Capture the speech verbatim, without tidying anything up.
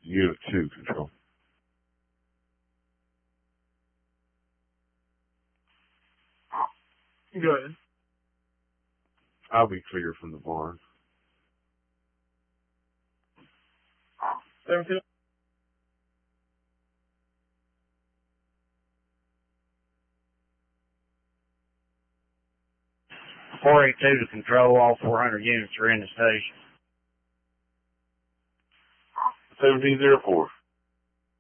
Unit two, Control. Go ahead. I'll be clear from the barn. seventeen. four eight two to Control, all four hundred units are in the station. seventeen zero four.